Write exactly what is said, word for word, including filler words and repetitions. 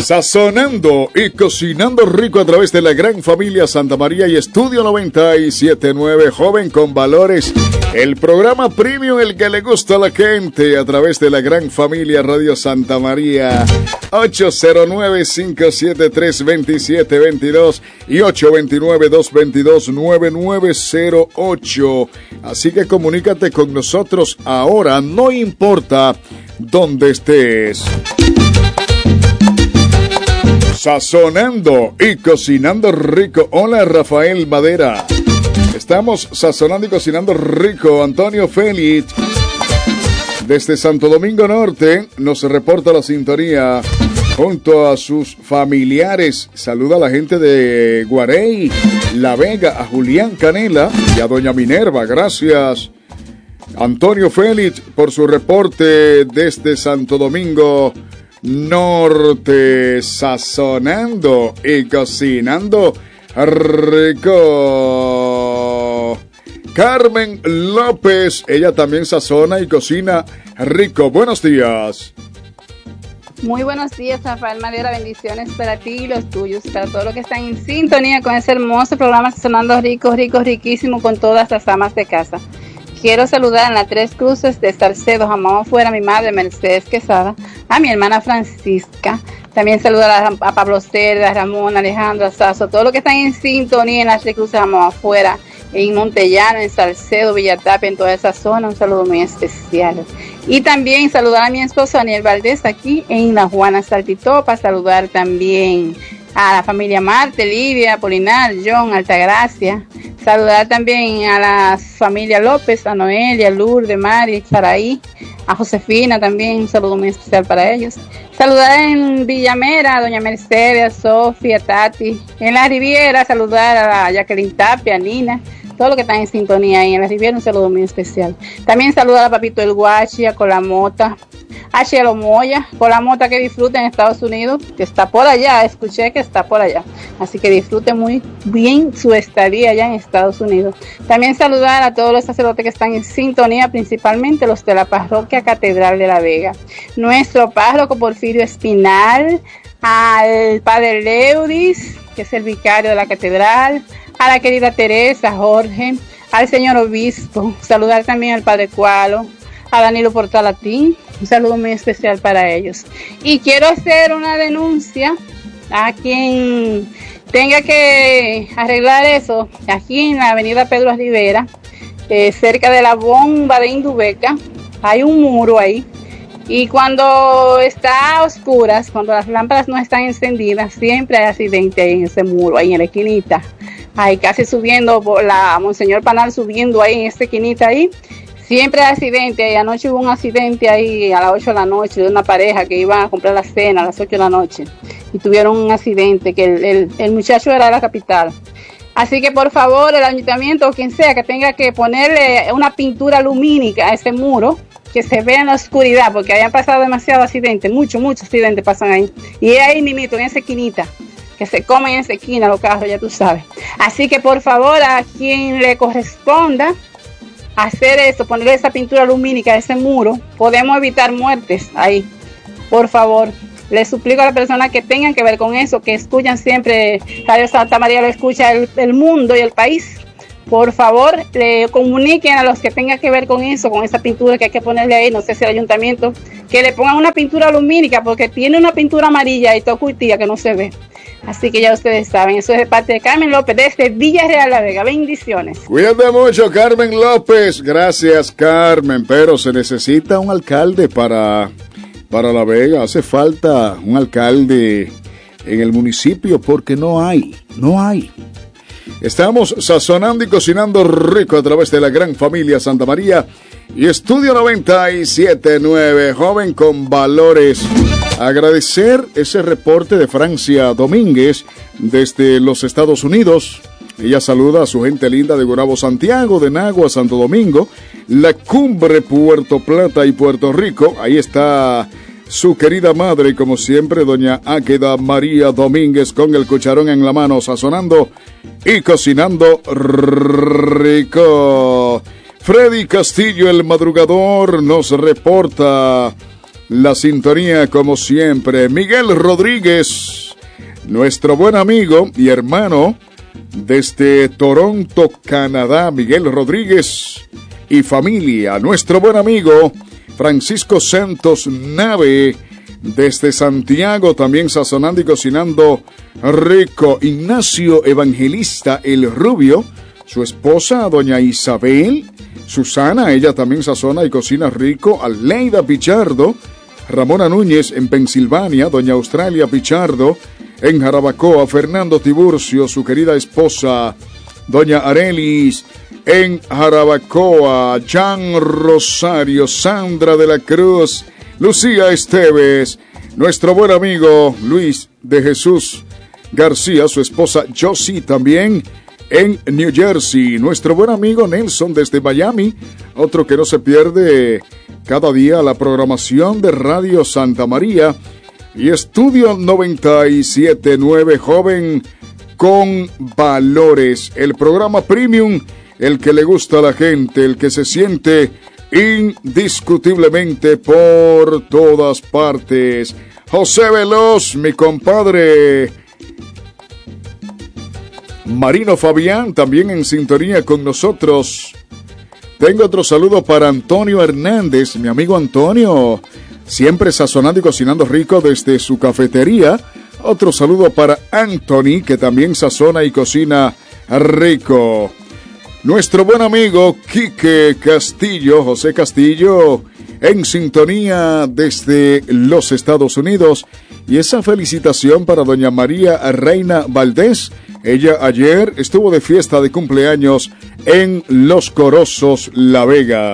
Sazonando y cocinando rico a través de la gran familia Santa María y Estudio noventa y siete punto nueve, joven con valores. El programa premium, el que le gusta a la gente, a través de la gran familia Radio Santa María. ocho cero nueve, cinco siete tres, dos siete dos dos y ocho dos nueve, dos dos dos, nueve nueve cero ocho. Así que comunícate con nosotros ahora, no importa dónde estés. Sazonando y cocinando rico. Hola, Rafael Madera. Estamos sazonando y cocinando rico. Antonio Félix, desde Santo Domingo Norte, nos reporta la sintonía junto a sus familiares. Saluda a la gente de Guarey, La Vega, a Julián Canela y a doña Minerva. Gracias, Antonio Félix, por su reporte desde Santo Domingo Norte, sazonando y cocinando rico. Carmen López, ella también sazona y cocina rico. Buenos días. Muy buenos días, Rafael Madera. Bendiciones para ti y los tuyos, para todos los que están en sintonía con ese hermoso programa Sazonando Rico, Rico, Riquísimo, con todas las amas de casa. Quiero saludar en las Tres Cruces de Salcedo, Jamón Fuera, a mi madre Mercedes Quesada, a mi hermana Francisca. También saludar a, a Pablo Cerda, a Ramón, Alejandro, a Sasso, todos los que están en sintonía en las Tres Cruces, Jamón Afuera, en Montellano, en Salcedo, Villatapia, en toda esa zona. Un saludo muy especial. Y también saludar a mi esposo Daniel Valdés aquí en La Juana Saltitopa. Saludar también a la familia Marte, Lidia, Polinar, John, Altagracia. Saludar también a la familia López, a Noelia, Lourdes, Mari, Saraí, a Josefina también, un saludo muy especial para ellos. Saludar en Villamera a doña Mercedes, a Sofía, a Tati. En la Riviera saludar a la Jacqueline Tapia, a Nina, todos los que están en sintonía ahí en la Riviera, un saludo muy especial. También saludar a Papito El Guachi, a Colamota, a Chelo Moya, Colamota, que disfrute en Estados Unidos, que está por allá, escuché que está por allá, así que disfrute muy bien su estadía allá en Estados Unidos. También saludar a todos los sacerdotes que están en sintonía, principalmente los de la Parroquia Catedral de La Vega, nuestro párroco Porfirio Espinal, al Padre Leudis, que es el vicario de la Catedral, a la querida Teresa, Jorge, al señor obispo. Saludar también al Padre Cualo, a Danilo Portalatín, un saludo muy especial para ellos. Y quiero hacer una denuncia a quien tenga que arreglar eso, aquí en la avenida Pedro Rivera, eh, cerca de la bomba de Indubeca, hay un muro ahí, y cuando está a oscuras, cuando las lámparas no están encendidas, siempre hay accidente ahí en ese muro, ahí en la esquinita, ahí casi subiendo, por la Monseñor Panal subiendo ahí en esa esquinita ahí, siempre hay accidente. Anoche hubo un accidente ahí a las ocho de la noche de una pareja que iba a comprar la cena a las ocho de la noche y tuvieron un accidente, que el, el, el muchacho era de la capital. Así que por favor, el ayuntamiento o quien sea que tenga que ponerle una pintura lumínica a ese muro, que se vea en la oscuridad, porque hayan pasado demasiados accidentes, muchos, muchos accidentes pasan ahí. Y es ahí mismito, en esa esquinita, que se comen en esa esquina los carros, ya tú sabes. Así que por favor, a quien le corresponda hacer eso, ponerle esa pintura lumínica a ese muro, podemos evitar muertes ahí. Por favor, les suplico a las personas que tengan que ver con eso, que escuchan siempre Radio Santa María, lo escucha el, el mundo y el país. Por favor, le comuniquen a los que tengan que ver con eso, con esa pintura que hay que ponerle ahí, no sé si el ayuntamiento, que le pongan una pintura lumínica, porque tiene una pintura amarilla y tocuitía que no se ve. Así que ya ustedes saben, eso es de parte de Carmen López desde Villarreal La Vega. Bendiciones. Cuídate mucho, Carmen López. Gracias, Carmen. Pero se necesita un alcalde para, para La Vega. Hace falta un alcalde en el municipio porque no hay, no hay. Estamos sazonando y cocinando rico a través de la gran familia Santa María y Estudio noventa y siete punto nueve, joven con valores. Agradecer ese reporte de Francia Domínguez desde los Estados Unidos. Ella saluda a su gente linda de Gurabo, Santiago, de Nagua, Santo Domingo, La Cumbre, Puerto Plata y Puerto Rico. Ahí está su querida madre, y como siempre, doña Águeda María Domínguez, con el cucharón en la mano, sazonando y cocinando rico. Freddy Castillo, el madrugador, nos reporta la sintonía como siempre. Miguel Rodríguez, nuestro buen amigo y hermano desde Toronto, Canadá. Miguel Rodríguez y familia. Nuestro buen amigo Francisco Santos Nave desde Santiago, también sazonando y cocinando rico. Ignacio Evangelista el Rubio, su esposa doña Isabel Susana, ella también sazona y cocina rico. Aleida Pichardo, Ramona Núñez en Pensilvania, doña Australia Pichardo en Jarabacoa, Fernando Tiburcio, su querida esposa doña Arelis en Jarabacoa, Jan Rosario, Sandra de la Cruz, Lucía Esteves, nuestro buen amigo Luis de Jesús García, su esposa Josie también en New Jersey, nuestro buen amigo Nelson desde Miami, otro que no se pierde cada día la programación de Radio Santa María y Estudio noventa y siete punto nueve, joven con valores, el programa premium, el que le gusta a la gente, el que se siente indiscutiblemente por todas partes. José Veloz, mi compadre Marino Fabián, también en sintonía con nosotros. Tengo otro saludo para Antonio Hernández, mi amigo Antonio, siempre sazonando y cocinando rico desde su cafetería. Otro saludo para Anthony, que también sazona y cocina rico. Nuestro buen amigo Quique Castillo, José Castillo, en sintonía desde los Estados Unidos. Y esa felicitación para doña María Reina Valdés. Ella ayer estuvo de fiesta de cumpleaños en Los Corozos, La Vega.